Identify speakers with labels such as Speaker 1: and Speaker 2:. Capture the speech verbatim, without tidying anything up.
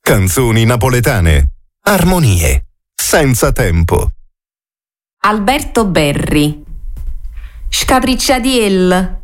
Speaker 1: Canzoni napoletane. Armonie. Senza tempo.
Speaker 2: Alberto Berri. Scapricciatiel.